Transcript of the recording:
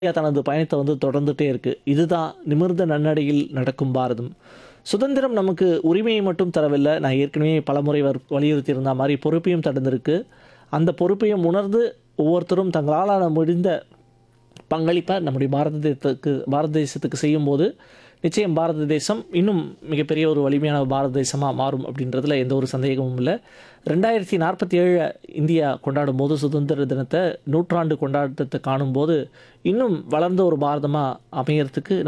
தனது பயணத்தை தொடர்ந்துட்டே இருக்கு. இதுதான் நிமிர்ந்த நன்னடையில் நடக்கும் பாரதம். சுதந்திரம் நமக்கு உரிமையை மட்டும் தரவில்லை. நான் ஏற்கனவே பலமுறை வலியுறுத்தியிருந்த மாதிரி பொறுப்பையும் தந்திருக்கு. அந்த பொறுப்பையும் உணர்ந்து ஒவ்வொருத்தரும் தங்களால் முடிந்த பங்களிப்பை நம்முடைய பாரத தேசத்துக்கு செய்யும்போது நிச்சயம் பாரத தேசம் இன்னும் மிகப்பெரிய ஒரு வலிமையான பாரத தேசமாக மாறும் அப்படின்றதுல எந்த ஒரு சந்தேகமும் இல்லை. 2047 இந்தியா கொண்டாடும் போது சுதந்திர தினத்தை நூற்றாண்டு கொண்டாட்டத்தை காணும்போது இன்னும் வளர்ந்த ஒரு பாரதமாக அமையறதுக்கு